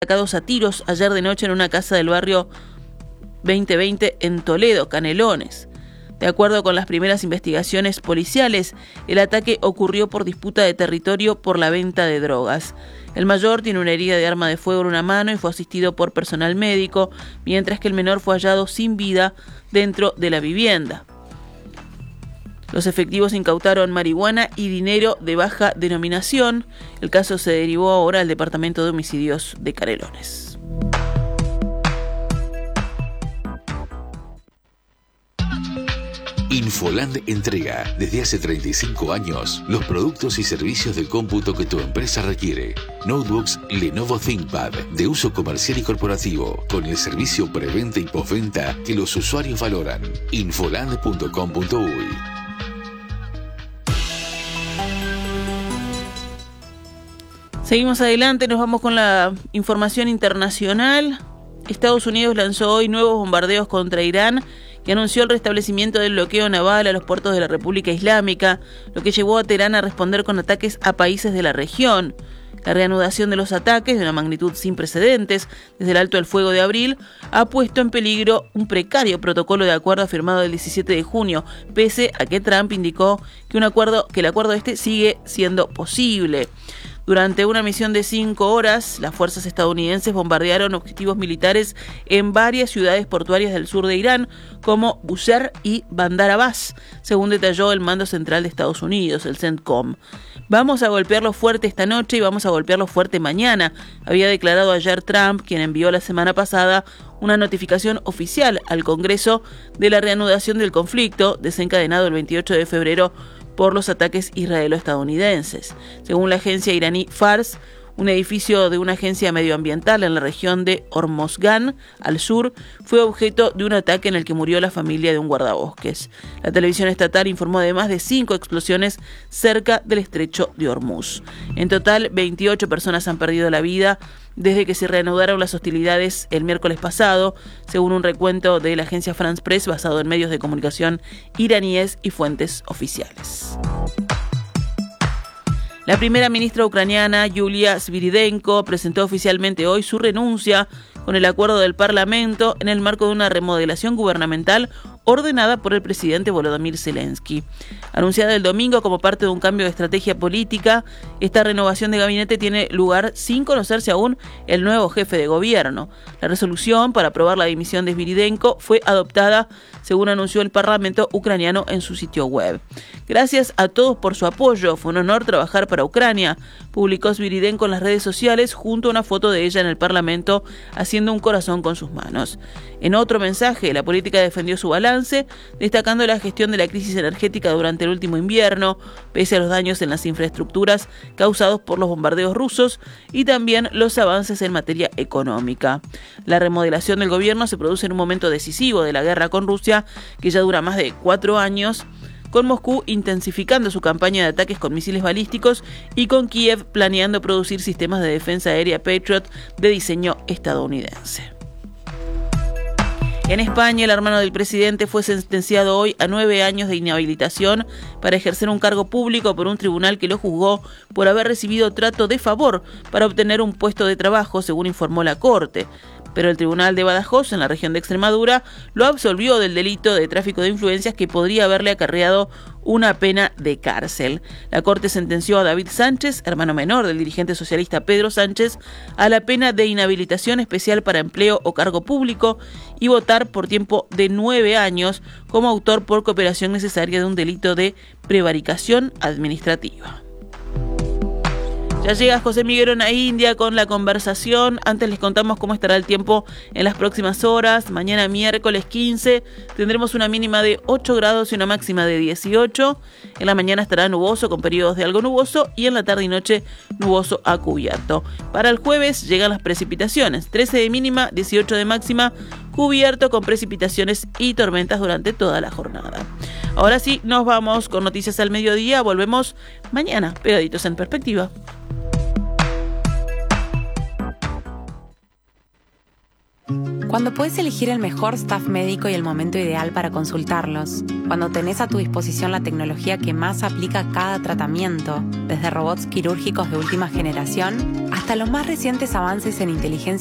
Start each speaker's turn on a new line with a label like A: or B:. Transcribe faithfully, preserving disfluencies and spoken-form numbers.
A: atacados a tiros ayer de noche en una casa del barrio veinte veinte en Toledo, Canelones. De acuerdo con las primeras investigaciones policiales, el ataque ocurrió por disputa de territorio por la venta de drogas. El mayor tiene una herida de arma de fuego en una mano y fue asistido por personal médico, mientras que el menor fue hallado sin vida dentro de la vivienda. Los efectivos incautaron marihuana y dinero de baja denominación. El caso se derivó ahora al Departamento de Homicidios de Canelones.
B: Infoland entrega desde hace treinta y cinco años los productos y servicios de cómputo que tu empresa requiere. Notebooks Lenovo ThinkPad de uso comercial y corporativo con el servicio preventa y postventa que los usuarios valoran. infoland punto com punto uy.
A: Seguimos adelante, nos vamos con la información internacional. Estados Unidos lanzó hoy nuevos bombardeos contra Irán y anunció el restablecimiento del bloqueo naval a los puertos de la República Islámica, lo que llevó a Teherán a responder con ataques a países de la región. La reanudación de los ataques, de una magnitud sin precedentes, desde el alto el fuego de abril, ha puesto en peligro un precario protocolo de acuerdo firmado el diecisiete de junio, pese a que Trump indicó que, un acuerdo, que el acuerdo este sigue siendo posible. Durante una misión de cinco horas, las fuerzas estadounidenses bombardearon objetivos militares en varias ciudades portuarias del sur de Irán, como Bushehr y Bandar Abbas, según detalló el Mando Central de Estados Unidos, el CENTCOM. Vamos a golpearlo fuerte esta noche y vamos a golpearlo fuerte mañana, había declarado ayer Trump, quien envió la semana pasada una notificación oficial al Congreso de la reanudación del conflicto, desencadenado el veintiocho de febrero por los ataques israelo-estadounidenses. Según la agencia iraní Fars, un edificio de una agencia medioambiental en la región de Hormozgan, al sur, fue objeto de un ataque en el que murió la familia de un guardabosques. La televisión estatal informó además de cinco explosiones cerca del estrecho de Hormuz. En total, veintiocho personas han perdido la vida desde que se reanudaron las hostilidades el miércoles pasado, según un recuento de la agencia France Press basado en medios de comunicación iraníes y fuentes oficiales. La primera ministra ucraniana, Yulia Sviridenko, presentó oficialmente hoy su renuncia con el acuerdo del Parlamento en el marco de una remodelación gubernamental ordenada por el presidente Volodymyr Zelensky. Anunciada el domingo como parte de un cambio de estrategia política, esta renovación de gabinete tiene lugar sin conocerse aún el nuevo jefe de gobierno. La resolución para aprobar la dimisión de Sviridenko fue adoptada, según anunció el Parlamento ucraniano en su sitio web. Gracias a todos por su apoyo, fue un honor trabajar para Ucrania, publicó Sviridenko en las redes sociales junto a una foto de ella en el Parlamento haciendo un corazón con sus manos. En otro mensaje, la política defendió su balance, destacando la gestión de la crisis energética durante el último invierno, pese a los daños en las infraestructuras causados por los bombardeos rusos y también los avances en materia económica. La remodelación del gobierno se produce en un momento decisivo de la guerra con Rusia, que ya dura más de cuatro años, con Moscú intensificando su campaña de ataques con misiles balísticos y con Kiev planeando producir sistemas de defensa aérea Patriot de diseño estadounidense. En España, el hermano del presidente fue sentenciado hoy a nueve años de inhabilitación para ejercer un cargo público por un tribunal que lo juzgó por haber recibido trato de favor para obtener un puesto de trabajo, según informó la Corte. Pero el Tribunal de Badajoz, en la región de Extremadura, lo absolvió del delito de tráfico de influencias que podría haberle acarreado una pena de cárcel. La Corte sentenció a David Sánchez, hermano menor del dirigente socialista Pedro Sánchez, a la pena de inhabilitación especial para empleo o cargo público y votar por tiempo de nueve años como autor por cooperación necesaria de un delito de prevaricación administrativa. Ya llega José Miguelón a India con la conversación. Antes les contamos cómo estará el tiempo en las próximas horas. Mañana miércoles quince tendremos una mínima de ocho grados y una máxima de dieciocho. En la mañana estará nuboso con periodos de algo nuboso y en la tarde y noche nuboso a cubierto. Para el jueves llegan las precipitaciones. trece de mínima, dieciocho de máxima, cubierto con precipitaciones y tormentas durante toda la jornada. Ahora sí, nos vamos con Noticias al Mediodía. Volvemos mañana, pegaditos en perspectiva.
C: Cuando puedes elegir el mejor staff médico y el momento ideal para consultarlos. Cuando tenés a tu disposición la tecnología que más aplica a cada tratamiento, desde robots quirúrgicos de última generación hasta los más recientes avances en inteligencia